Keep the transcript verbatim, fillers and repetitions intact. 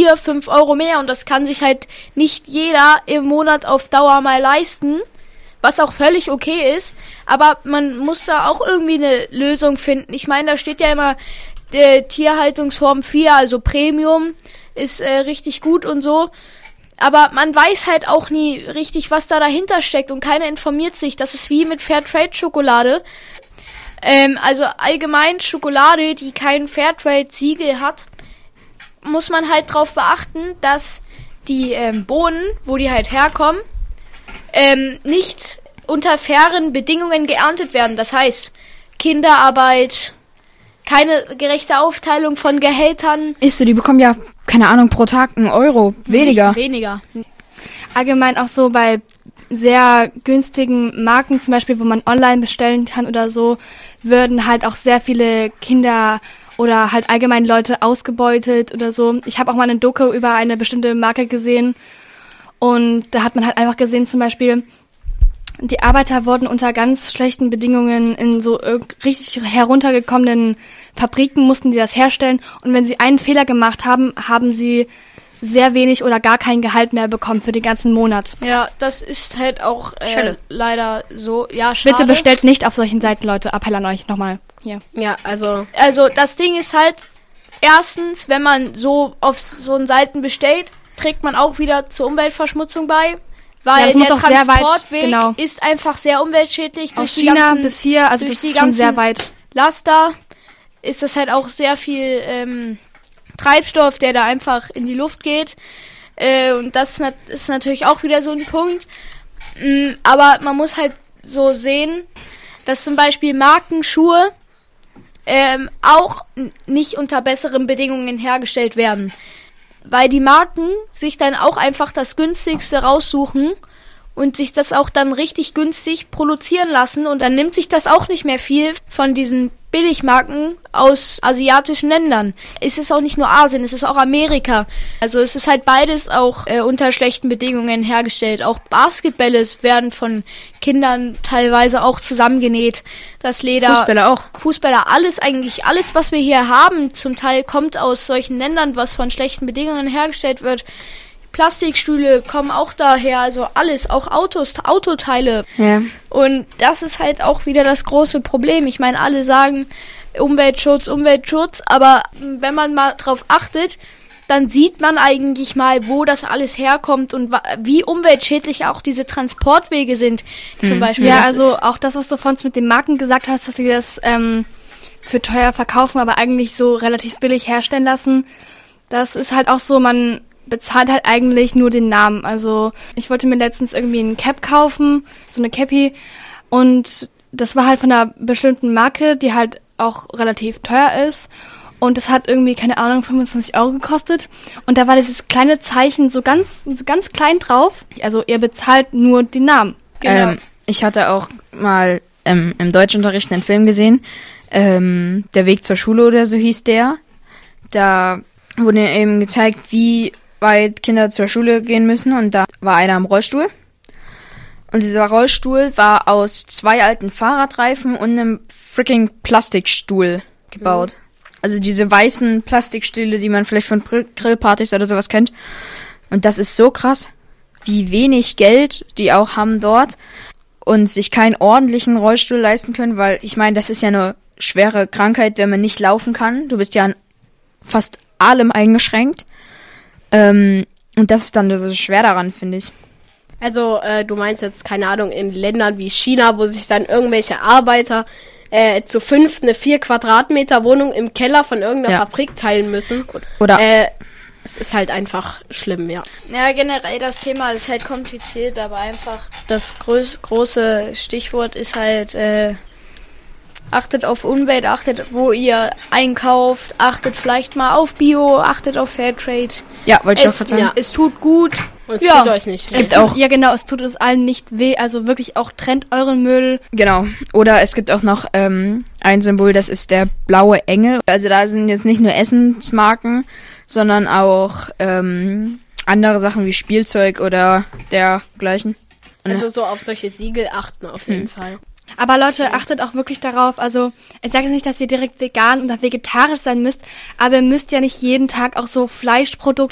vier, fünf Euro mehr und das kann sich halt nicht jeder im Monat auf Dauer mal leisten, was auch völlig okay ist, aber man muss da auch irgendwie eine Lösung finden. Ich meine, da steht ja immer der Tierhaltungsform vier, also Premium, ist äh, richtig gut und so. Aber man weiß halt auch nie richtig, was da dahinter steckt und keiner informiert sich. Das ist wie mit Fairtrade-Schokolade. Ähm, also allgemein Schokolade, die kein Fairtrade-Siegel hat, muss man halt drauf beachten, dass die ähm, Bohnen, wo die halt herkommen, ähm, nicht unter fairen Bedingungen geerntet werden. Das heißt, Kinderarbeit, keine gerechte Aufteilung von Gehältern. Ist so, die bekommen ja, keine Ahnung, pro Tag einen Euro weniger. Nicht weniger. Allgemein auch so bei sehr günstigen Marken, zum Beispiel, wo man online bestellen kann oder so, würden halt auch sehr viele Kinder oder halt allgemein Leute ausgebeutet oder so. Ich habe auch mal eine Doku über eine bestimmte Marke gesehen und da hat man halt einfach gesehen, zum Beispiel, die Arbeiter wurden unter ganz schlechten Bedingungen in so richtig heruntergekommenen Fabriken, mussten die das herstellen. Und wenn sie einen Fehler gemacht haben, haben sie sehr wenig oder gar kein Gehalt mehr bekommen für den ganzen Monat. Ja, das ist halt auch äh, leider so. Ja, schade. Bitte bestellt nicht auf solchen Seiten, Leute. Appell an euch nochmal. Hier. Ja, also... Also das Ding ist halt, erstens, wenn man so auf so einen Seiten bestellt, trägt man auch wieder zur Umweltverschmutzung bei. Weil ja, der Transportweg weit, genau. ist einfach sehr umweltschädlich. Durch Aus die China ganzen, bis hier, also das ist schon sehr weit. Laster ist das halt auch sehr viel ähm, Treibstoff, der da einfach in die Luft geht. Äh, und das nat- ist natürlich auch wieder so ein Punkt. Mm, aber man muss halt so sehen, dass zum Beispiel Markenschuhe ähm, auch n- nicht unter besseren Bedingungen hergestellt werden. Weil die Marken sich dann auch einfach das günstigste raussuchen und sich das auch dann richtig günstig produzieren lassen. Und dann nimmt sich das auch nicht mehr viel von diesen Billigmarken aus asiatischen Ländern. Es ist auch nicht nur Asien, es ist auch Amerika. Also es ist halt beides auch äh, unter schlechten Bedingungen hergestellt. Auch Basketbälle werden von Kindern teilweise auch zusammengenäht. Das Leder. Fußballer auch. Fußballer, alles eigentlich, alles was wir hier haben, zum Teil kommt aus solchen Ländern, was von schlechten Bedingungen hergestellt wird. Plastikstühle kommen auch daher, also alles, auch Autos, Autoteile. Ja. Und das ist halt auch wieder das große Problem. Ich meine, alle sagen Umweltschutz, Umweltschutz, aber wenn man mal drauf achtet, dann sieht man eigentlich mal, wo das alles herkommt und wa- wie umweltschädlich auch diese Transportwege sind, zum Mhm. Beispiel. Ja, Das also ist, auch das, was du vorhin mit den Marken gesagt hast, dass sie das ähm, für teuer verkaufen, aber eigentlich so relativ billig herstellen lassen. Das ist halt auch so, man bezahlt halt eigentlich nur den Namen. Also ich wollte mir letztens irgendwie ein Cap kaufen, so eine Cappy, und das war halt von einer bestimmten Marke, die halt auch relativ teuer ist, und das hat irgendwie, keine Ahnung, fünfundzwanzig Euro gekostet, und da war dieses kleine Zeichen so ganz, so ganz klein drauf. Also ihr bezahlt nur den Namen. Genau. Ähm, ich hatte auch mal ähm, im Deutschunterricht einen Film gesehen, ähm, Der Weg zur Schule oder so hieß der. Da wurde eben gezeigt, wie weit Kinder zur Schule gehen müssen, und da war einer im Rollstuhl. Und dieser Rollstuhl war aus zwei alten Fahrradreifen und einem freaking Plastikstuhl gebaut. Mhm. Also diese weißen Plastikstühle, die man vielleicht von Grillpartys oder sowas kennt. Und das ist so krass, wie wenig Geld die auch haben dort und sich keinen ordentlichen Rollstuhl leisten können, weil ich meine, das ist ja eine schwere Krankheit, wenn man nicht laufen kann. Du bist ja an fast allem eingeschränkt. Ähm, und das ist dann so schwer daran, finde ich. Also, äh, du meinst jetzt, keine Ahnung, in Ländern wie China, wo sich dann irgendwelche Arbeiter äh, zu fünf eine vier Quadratmeter Wohnung im Keller von irgendeiner Ja. Fabrik teilen müssen. Oder Äh, es ist halt einfach schlimm, ja. ja, generell das Thema ist halt kompliziert, aber einfach das größ- große Stichwort ist halt, äh, achtet auf Umwelt, achtet, wo ihr einkauft, achtet vielleicht mal auf Bio, achtet auf Fairtrade. ja, wollte ich auch Es, gerade sagen. ja, es tut gut. Und es Ja. tut euch nicht. Es gibt tut, auch- Ja, genau, es tut uns allen nicht weh. Also wirklich auch, trennt euren Müll. Genau. Oder es gibt auch noch ähm, ein Symbol, das ist der blaue Engel. Also da sind jetzt nicht nur Essensmarken, sondern auch ähm, andere Sachen wie Spielzeug oder dergleichen. Also so auf solche Siegel achten auf jeden Fall. Aber Leute, achtet auch wirklich darauf, also ich sage jetzt nicht, dass ihr direkt vegan oder vegetarisch sein müsst, aber ihr müsst ja nicht jeden Tag auch so Fleischprodukte